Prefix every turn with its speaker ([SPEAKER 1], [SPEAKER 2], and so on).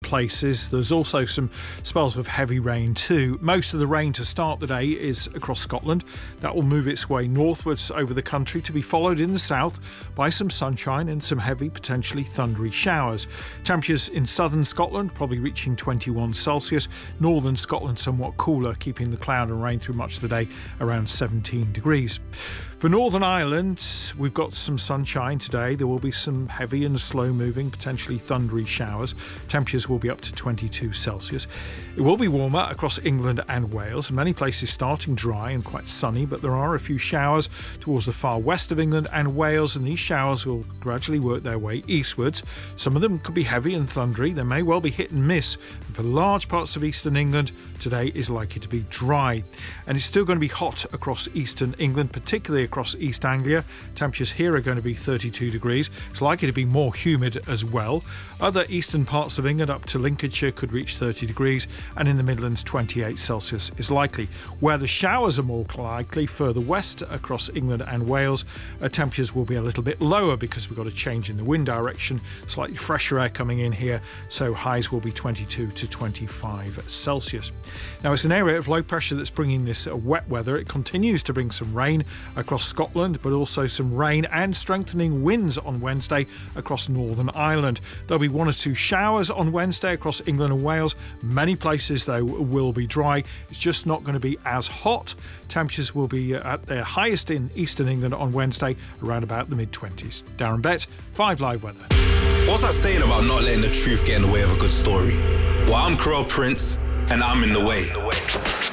[SPEAKER 1] places. There's also some spells of heavy rain too. Most of the rain to start the day is across Scotland. That will move its way northwards over the country to be followed in the south by some sunshine and some heavy, potentially thundery showers. Temperatures in southern Scotland probably reaching 21 Celsius. Northern Scotland somewhat cooler, keeping the cloud and rain through much of the day around 17 degrees. For Northern Ireland, we've got some sunshine today. There will be some heavy and slow-moving, potentially thundery showers. Temperatures will be up to 22 Celsius. It will be warmer across England and Wales. Many places starting dry and quite sunny, but there are a few showers towards the far west of England and Wales, and these showers will gradually work their way eastwards. Some of them could be heavy and thundery. They may well be hit and miss. And for large parts of eastern England, today is likely to be dry. And it's still going to be hot across eastern England, particularly across East Anglia. Temperatures here are going to be 32 degrees. It's likely to be more humid as well. Other eastern parts of England up to Lincolnshire could reach 30 degrees, and in the Midlands 28 Celsius is likely. Where the showers are more likely, further west across England and Wales, temperatures will be a little bit lower because we've got a change in the wind direction, slightly fresher air coming in here, so highs will be 22 to 25 Celsius. Now, it's an area of low pressure that's bringing this wet weather. It continues to bring some rain across Scotland, but also some rain and strengthening winds on Wednesday across Northern Ireland. There'll be one or two showers on Wednesday across England and Wales. Many places, though, will be dry. It's just not going to be as hot. Temperatures will be at their highest in eastern England on Wednesday, around about the mid-20s. Darren Bett, 5 Live Weather.
[SPEAKER 2] What's that saying about not letting the truth get in the way of a good story? Well, I'm Carell Prince, and I'm in the way.